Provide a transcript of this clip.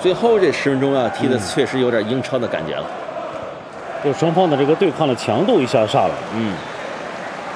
最后这10分钟啊，踢的确实有点英超的感觉了。 就双方的这个对抗的强度一下上来了。 嗯。